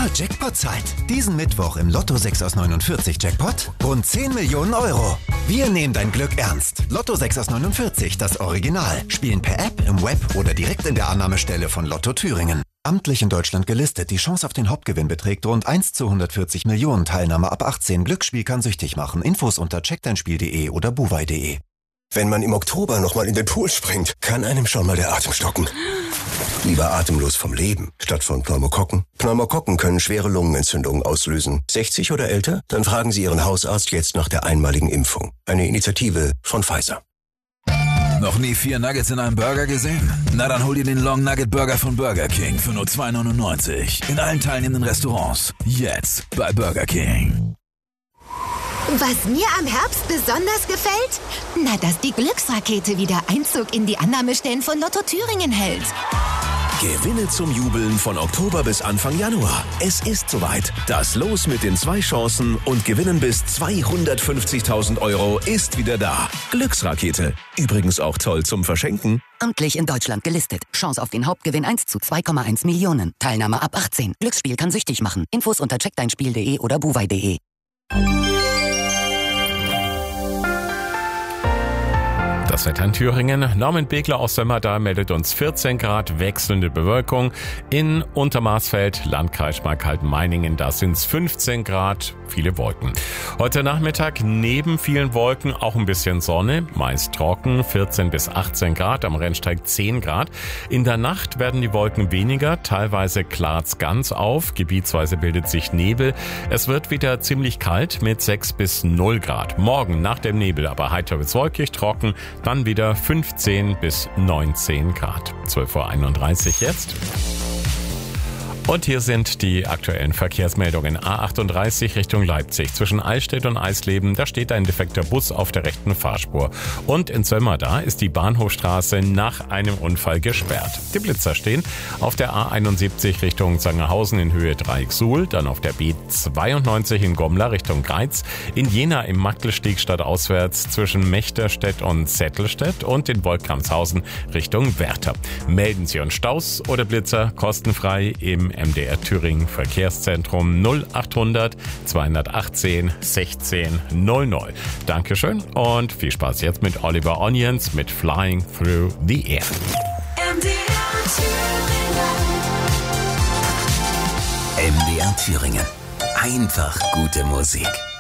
Jackpot-Zeit. Diesen Mittwoch im Lotto 6 aus 49 Jackpot rund 10 Millionen Euro. Wir nehmen dein Glück ernst. Lotto 6 aus 49, das Original. Spielen per App, im Web oder direkt in der Annahmestelle von Lotto Thüringen. Amtlich in Deutschland gelistet. Die Chance auf den Hauptgewinn beträgt rund 1 zu 140 Millionen. Teilnahme ab 18. Glücksspiel kann süchtig machen. Infos unter checkdeinspiel.de oder buwei.de. Wenn man im Oktober nochmal in den Pool springt, kann einem schon mal der Atem stocken. Lieber atemlos vom Leben, statt von Pneumokokken. Pneumokokken können schwere Lungenentzündungen auslösen. 60 oder älter? Dann fragen Sie Ihren Hausarzt jetzt nach der einmaligen Impfung. Eine Initiative von Pfizer. Noch nie 4 Nuggets in einem Burger gesehen? Na dann hol dir den Long Nugget Burger von Burger King für nur $2,99. In allen teilnehmenden Restaurants. Jetzt bei Burger King. Was mir am Herbst besonders gefällt? Na, dass die Glücksrakete wieder Einzug in die Annahmestellen von Lotto Thüringen hält. Gewinne zum Jubeln von Oktober bis Anfang Januar. Es ist soweit. Das Los mit den 2 Chancen und Gewinnen bis 250.000 Euro ist wieder da. Glücksrakete. Übrigens auch toll zum Verschenken. Amtlich in Deutschland gelistet. Chance auf den Hauptgewinn 1 zu 2,1 Millionen. Teilnahme ab 18. Glücksspiel kann süchtig machen. Infos unter checkdeinspiel.de oder buwei.de. Das Wetter in Thüringen. Norman Begler aus Sömmerda meldet uns 14 Grad wechselnde Bewölkung. In Untermarsfeld, Landkreis Schmalkalden-Meiningen, da sind es 15 Grad, viele Wolken. Heute Nachmittag neben vielen Wolken auch ein bisschen Sonne, meist trocken, 14 bis 18 Grad, am Rennsteig 10 Grad. In der Nacht werden die Wolken weniger, teilweise klart's ganz auf, gebietsweise bildet sich Nebel. Es wird wieder ziemlich kalt mit 6 bis 0 Grad. Morgen nach dem Nebel aber heiter bis wolkig, trocken, dann wieder 15 bis 19 Grad. 12:31 Uhr jetzt. Und hier sind die aktuellen Verkehrsmeldungen. A38 Richtung Leipzig. Zwischen Eichstätt und Eisleben, da steht ein defekter Bus auf der rechten Fahrspur. Und in Sömmerda ist die Bahnhofstraße nach einem Unfall gesperrt. Die Blitzer stehen auf der A71 Richtung Sangerhausen in Höhe Dreiecksuhl, dann auf der B92 in Gommler Richtung Greiz, in Jena im Mattelstieg stadtauswärts zwischen Mechterstedt und Zettelstedt und in Wolframshausen Richtung Werther. Melden Sie uns Staus oder Blitzer kostenfrei im MDR Thüringen Verkehrszentrum 0800 218 16 00. Dankeschön und viel Spaß jetzt mit Oliver Onions mit Flying Through the Air. MDR Thüringen. Einfach gute Musik.